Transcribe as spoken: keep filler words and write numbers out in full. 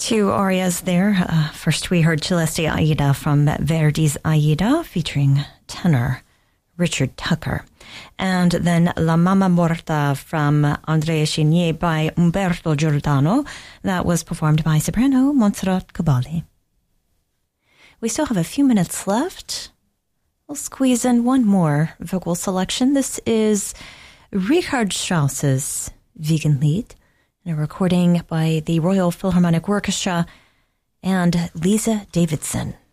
Two arias there. Uh, first, we heard Celeste Aida from Verdi's Aida, featuring tenor Richard Tucker. And then La Mamma Morta from Andrea Chenier by Umberto Giordano. That was performed by soprano Montserrat Cabali. We still have a few minutes left. We'll squeeze in one more vocal selection. This is Richard Strauss's Wiegenlied, a recording by the Royal Philharmonic Orchestra and Lisa Davidson.